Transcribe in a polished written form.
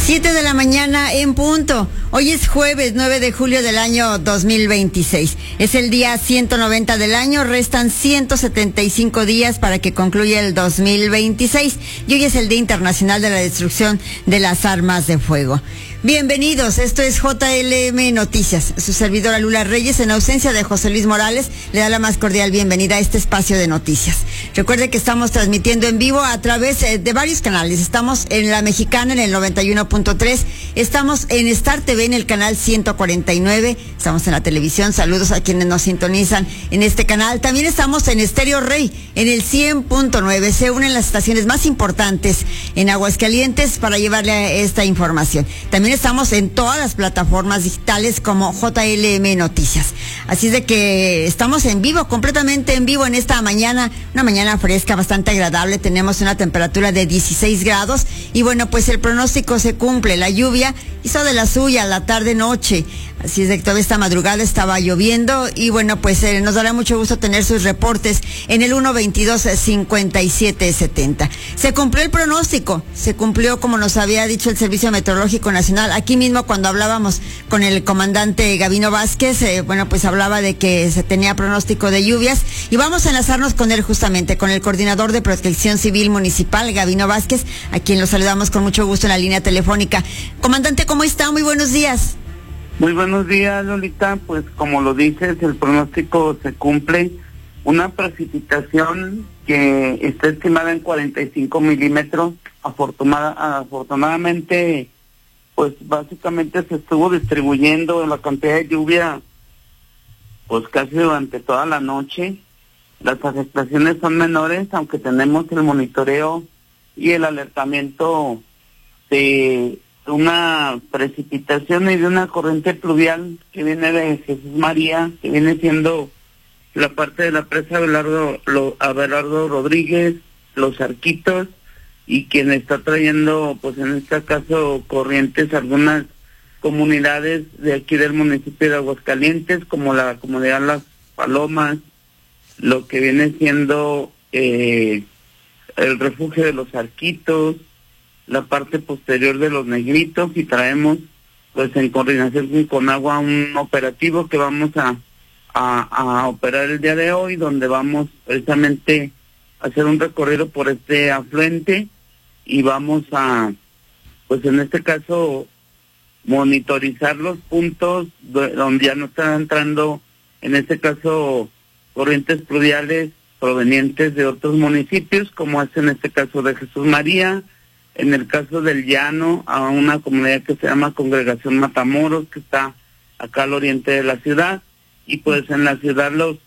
7 de la mañana en punto. Hoy es jueves 9 de julio del año 2026. Es el día 190 del año. Restan 175 días para que concluya el 2026. Y hoy es el Día Internacional de la Destrucción de las Armas de Fuego. Bienvenidos, esto es JLM Noticias. Su servidora Lula Reyes, en ausencia de José Luis Morales, le da la más cordial bienvenida a este espacio de noticias. Recuerde que estamos transmitiendo en vivo a través de varios canales. Estamos en La Mexicana en el 91.3, estamos en Star TV en el canal 149, estamos en la televisión, saludos a quienes nos sintonizan en este canal. También estamos en Estéreo Rey en el 100.9, se unen las estaciones más importantes en Aguascalientes para llevarle esta información. También estamos en todas las plataformas digitales como JLM Noticias. Así es de que estamos en vivo, completamente en vivo en esta mañana, una mañana fresca, bastante agradable. Tenemos una temperatura de 16 grados y bueno, pues el pronóstico se cumple. La lluvia hizo de la suya la tarde-noche. Así es de que toda esta madrugada estaba lloviendo y bueno, pues nos dará mucho gusto tener sus reportes en el 122-5770. Se cumplió el pronóstico, se cumplió como nos había dicho el Servicio Meteorológico Nacional. Aquí mismo cuando hablábamos con el comandante Gabino Vázquez, bueno, pues hablaba de que se tenía pronóstico de lluvias y vamos a enlazarnos con él justamente, con el coordinador de Protección Civil Municipal, Gabino Vázquez, a quien lo saludamos con mucho gusto en la línea telefónica. Comandante, ¿cómo está? Muy buenos días. Muy buenos días, Lolita. Pues como lo dices, el pronóstico se cumple. Una precipitación que está estimada en 45 milímetros. Afortunadamente, pues básicamente se estuvo distribuyendo la cantidad de lluvia pues casi durante toda la noche. Las afectaciones son menores, aunque tenemos el monitoreo y el alertamiento de una precipitación y de una corriente pluvial que viene de Jesús María, que viene siendo la parte de la presa Abelardo Rodríguez, Los Arquitos, y quien está trayendo, pues en este caso, corrientes a algunas comunidades de aquí del municipio de Aguascalientes, como la comunidad Las Palomas, lo que viene siendo el refugio de Los Arquitos, la parte posterior de Los Negritos, y traemos pues en coordinación con Conagua un operativo que vamos a operar el día de hoy, donde vamos precisamente a hacer un recorrido por este afluente y vamos a, pues en este caso, monitorizar los puntos donde ya no están entrando, en este caso, corrientes pluviales provenientes de otros municipios, como es en este caso de Jesús María, en el caso del Llano, a una comunidad que se llama Congregación Matamoros, que está acá al oriente de la ciudad, y pues en la ciudad los